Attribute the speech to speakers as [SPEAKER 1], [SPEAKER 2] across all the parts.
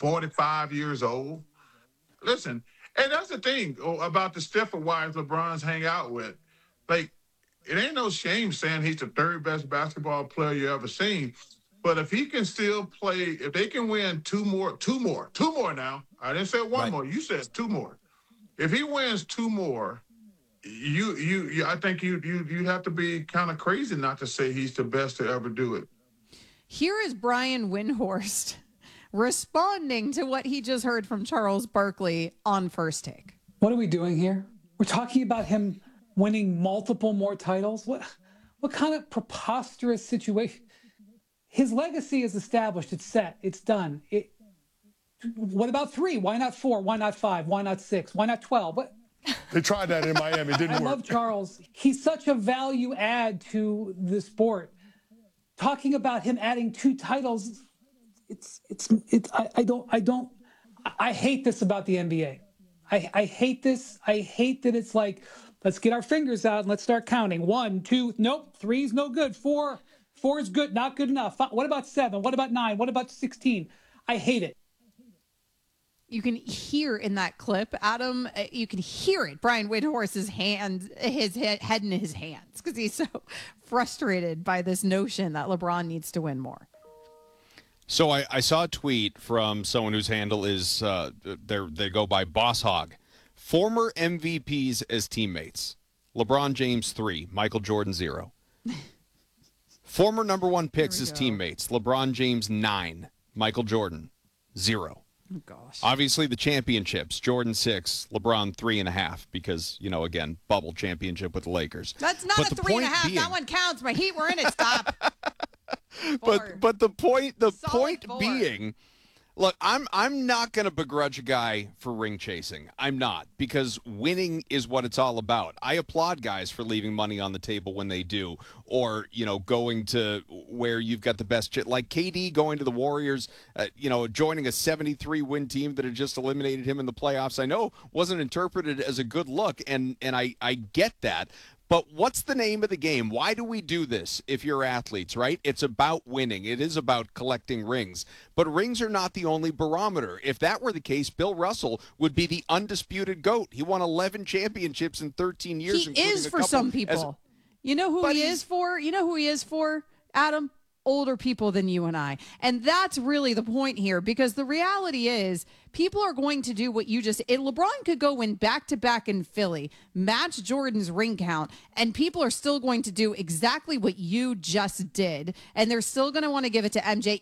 [SPEAKER 1] 45 years old. Listen, and that's the thing about the stiffer wives LeBron's hang out with. Like, it ain't no shame saying he's the third best basketball player you ever seen. But if he can still play, if they can win two more now. I didn't say one more. You said two more. If he wins two more, I think you have to be kind of crazy not to say he's the best to ever do it.
[SPEAKER 2] Here is Brian Windhorst responding to what he just heard from Charles Barkley on First Take.
[SPEAKER 3] What are we doing here? We're talking about him winning multiple more titles. What kind of preposterous situation? His legacy is established. It's set. It's done. What about 3? Why not 4? Why not 5? Why not 6? Why not 12? What?
[SPEAKER 4] They tried that in Miami. It didn't work.
[SPEAKER 3] I love Charles. He's such a value add to the sport. Talking about him adding 2 titles, I hate this about the NBA. I hate this. I hate that it's like, let's get our fingers out and let's start counting. 1, 2, nope. 3's no good. 4 is good, not good enough. What about 7? What about 9? What about 16? I hate it.
[SPEAKER 2] You can hear in that clip, Adam, you can hear it. Brian Windhorst's head in his hands because he's so frustrated by this notion that LeBron needs to win more.
[SPEAKER 5] So I saw a tweet from someone whose handle is, they go by Boss Hog. Former MVPs as teammates. LeBron James 3, Michael Jordan 0. Former number 1 picks as teammates. LeBron James 9, Michael Jordan 0.
[SPEAKER 2] Oh, gosh.
[SPEAKER 5] Obviously, the championships, Jordan 6, LeBron 3.5, because, again, bubble championship with the Lakers.
[SPEAKER 2] That's not a 3.5. That one counts. My Heat were in it. Stop.
[SPEAKER 5] But the point
[SPEAKER 2] Four.
[SPEAKER 5] being, look, I'm not going to begrudge a guy for ring chasing. I'm not, because winning is what it's all about. I applaud guys for leaving money on the table when they do, or going to where you've got the best shit, like KD going to the Warriors, joining a 73-win team that had just eliminated him in the playoffs. I know wasn't interpreted as a good look, and I get that. But what's the name of the game? Why do we do this if you're athletes, right? It's about winning. It is about collecting rings. But rings are not the only barometer. If that were the case, Bill Russell would be the undisputed GOAT. He won 11 championships in 13 years.
[SPEAKER 2] He is for some people. You know who he is for? You know who he is for, Adam? Older people than you and I. And that's really the point here, because the reality is people are going to do what you just – LeBron could go win back-to-back in Philly, match Jordan's ring count, and people are still going to do exactly what you just did, and they're still going to want to give it to MJ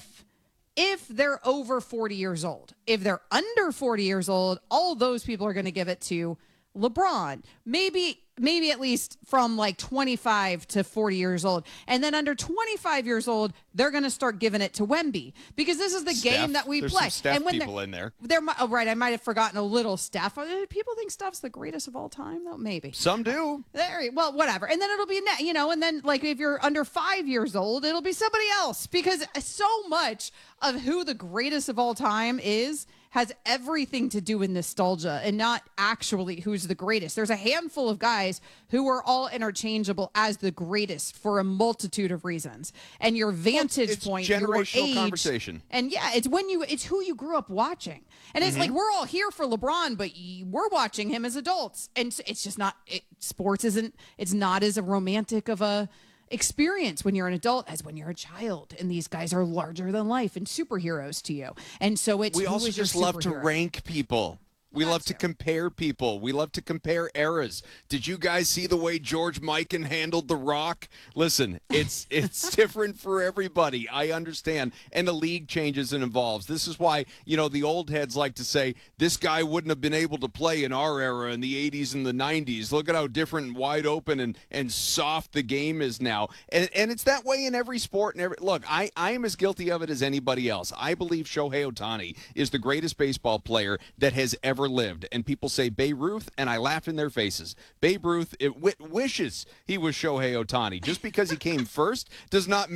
[SPEAKER 2] if they're over 40 years old. If they're under 40 years old, all those people are going to give it to LeBron. Maybe at least from like 25 to 40 years old. And then under 25 years old, they're going to start giving it to Wemby, because this is the game that we play.
[SPEAKER 5] Some Steph
[SPEAKER 2] and when
[SPEAKER 5] people in there.
[SPEAKER 2] Right, I might have forgotten a little Steph. People think Steph's the greatest of all time, though? Maybe.
[SPEAKER 5] Some do.
[SPEAKER 2] Well, whatever. And then it'll be, and then like if you're under 5 years old, it'll be somebody else, because so much of who the greatest of all time has everything to do with nostalgia and not actually who's the greatest. There's a handful of guys who are all interchangeable as the greatest for a multitude of reasons. And your vantage point, your age,
[SPEAKER 5] conversation.
[SPEAKER 2] And yeah, it's who you grew up watching. And it's like, we're all here for LeBron, but we're watching him as adults. And it's just not, sports it's not as a romantic of a experience when you're an adult as when you're a child, and these guys are larger than life and superheroes to you. And so we
[SPEAKER 5] also just love to rank people. We love to compare people. We love to compare eras. Did you guys see the way George Mikan handled The Rock? Listen, it's different for everybody. I understand. And the league changes and evolves. This is why, the old heads like to say, this guy wouldn't have been able to play in our era in the 80s and the 90s. Look at how different and wide open and soft the game is now. And it's that way in every sport. Look, I am as guilty of it as anybody else. I believe Shohei Ohtani is the greatest baseball player that has ever lived. And people say Babe Ruth, and I laugh in their faces. Babe Ruth wishes he was Shohei Ohtani. Just because he came first does not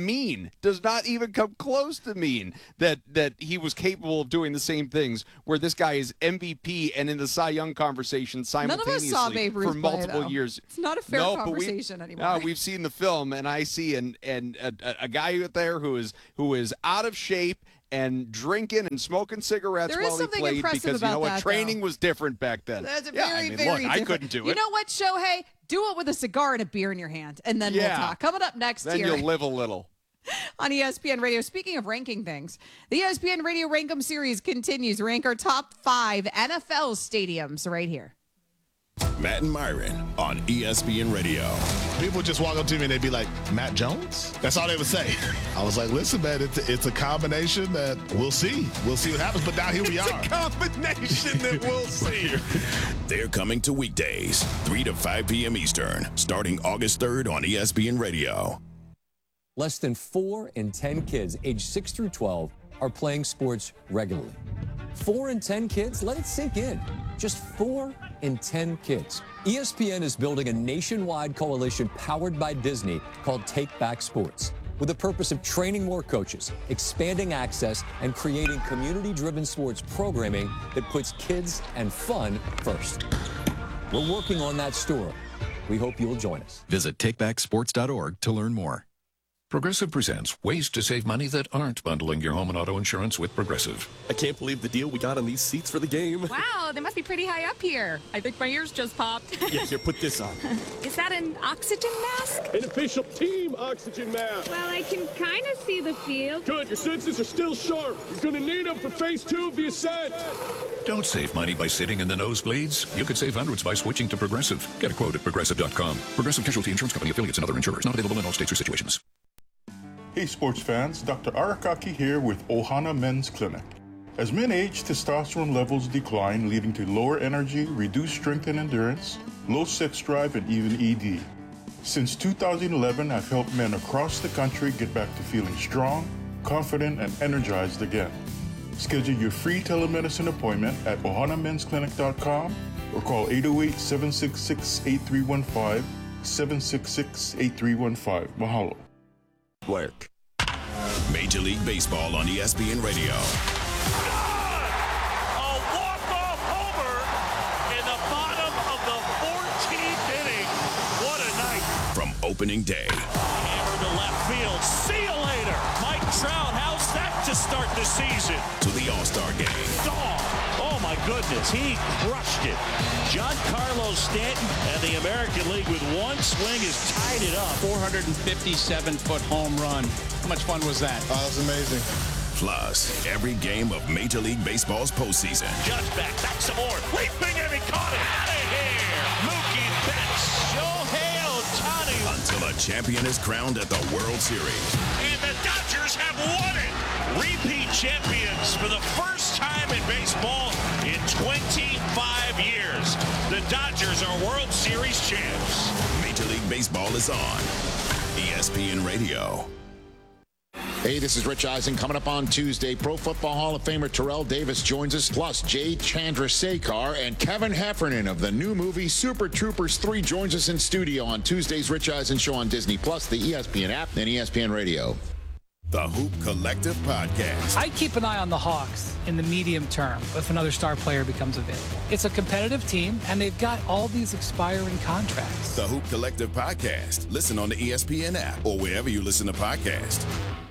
[SPEAKER 5] even come close to mean that he was capable of doing the same things, where this guy is MVP and in the Cy Young conversation simultaneously.
[SPEAKER 2] None of us saw Babe Ruth
[SPEAKER 5] for multiple years.
[SPEAKER 2] It's not a fair conversation anymore.
[SPEAKER 5] No, we've seen the film, and I see a guy out there who is out of shape and drinking and smoking cigarettes
[SPEAKER 2] There is
[SPEAKER 5] while he
[SPEAKER 2] something
[SPEAKER 5] played
[SPEAKER 2] impressive
[SPEAKER 5] because, you know
[SPEAKER 2] about
[SPEAKER 5] what,
[SPEAKER 2] that,
[SPEAKER 5] training
[SPEAKER 2] though.
[SPEAKER 5] was different back then.
[SPEAKER 2] That's
[SPEAKER 5] very
[SPEAKER 2] very
[SPEAKER 5] look,
[SPEAKER 2] different.
[SPEAKER 5] I couldn't do it.
[SPEAKER 2] You know what, Shohei? Do it with a cigar and a beer in your hand, and then we'll talk. Coming up next
[SPEAKER 5] then
[SPEAKER 2] here
[SPEAKER 5] you'll live a little.
[SPEAKER 2] on ESPN Radio. Speaking of ranking things, the ESPN Radio Rank 'em series continues. Rank our top 5 NFL stadiums right here.
[SPEAKER 6] Matt and Myron on ESPN Radio.
[SPEAKER 7] People just walk up to me and they'd be like, Matt Jones? That's all they would say. I was like, listen, man, it's a combination that we'll see. We'll see what happens, but now here we are.
[SPEAKER 5] It's a combination that we'll see.
[SPEAKER 6] They're coming to weekdays, 3 to 5 p.m. Eastern, starting August 3rd on ESPN Radio.
[SPEAKER 8] Less than 4 in 10 kids aged 6 through 12 are playing sports regularly. 4 in 10 kids? Let it sink in. Just 4 in 10 kids. ESPN is building a nationwide coalition powered by Disney called Take Back Sports, with the purpose of training more coaches, expanding access, and creating community-driven sports programming that puts kids and fun first. We're working on that story. We hope you'll join us.
[SPEAKER 9] Visit takebacksports.org to learn more. Progressive presents ways to save money that aren't bundling your home and auto insurance with Progressive.
[SPEAKER 10] I can't believe the deal we got on these seats for the game.
[SPEAKER 11] Wow, they must be pretty high up here. I think my ears just popped.
[SPEAKER 10] Yeah, here, put this on.
[SPEAKER 11] Is that an oxygen mask?
[SPEAKER 10] An official team oxygen mask.
[SPEAKER 12] Well, I can kind of see the field.
[SPEAKER 10] Good, your senses are still sharp. You're going to need them for phase 2 of the ascent.
[SPEAKER 9] Don't save money by sitting in the nosebleeds. You could save hundreds by switching to Progressive. Get a quote at Progressive.com. Progressive Casualty Insurance Company, affiliates, and other insurers. Not available in all states or situations.
[SPEAKER 13] Hey sports fans, Dr. Arakaki here with Ohana Men's Clinic. As men age, testosterone levels decline, leading to lower energy, reduced strength and endurance, low sex drive, and even ED. Since 2011, I've helped men across the country get back to feeling strong, confident, and energized again. Schedule your free telemedicine appointment at ohanamensclinic.com or call 808-766-8315, 766-8315. Mahalo.
[SPEAKER 6] Work. Major League Baseball on ESPN Radio.
[SPEAKER 14] A walk-off homer in the bottom of the 14th inning. What a night.
[SPEAKER 6] From opening day.
[SPEAKER 14] Hammer to left field. See you later. Mike Trout, how's that to start the season?
[SPEAKER 6] To the All-Star game.
[SPEAKER 14] Oh my goodness, he crushed it. Giancarlo Stanton and the American League with one swing has tied it up.
[SPEAKER 15] 457-foot home run. How much fun was that?
[SPEAKER 7] Oh, that was amazing.
[SPEAKER 6] Plus, every game of Major League Baseball's postseason.
[SPEAKER 14] Judge back some more. Leaping and he caught it. Out of here. Mookie Betts. Shohei Ohtani.
[SPEAKER 6] Until a champion is crowned at the World Series.
[SPEAKER 14] And the Dodgers have won it. Repeat champions for the first time in baseball in 25 years. The Dodgers are World Series champs.
[SPEAKER 6] Major League Baseball is on ESPN Radio.
[SPEAKER 16] Hey, this is Rich Eisen. Coming up on Tuesday, Pro Football Hall of Famer Terrell Davis joins us, plus Jay Chandrasekhar and Kevin Heffernan of the new movie Super Troopers 3 joins us in studio on Tuesday's Rich Eisen Show on Disney+, the ESPN app, and ESPN Radio.
[SPEAKER 6] The Hoop Collective Podcast.
[SPEAKER 3] I keep an eye on the Hawks in the medium term if another star player becomes available. It's a competitive team, and they've got all these expiring contracts.
[SPEAKER 6] The Hoop Collective Podcast. Listen on the ESPN app or wherever you listen to podcasts.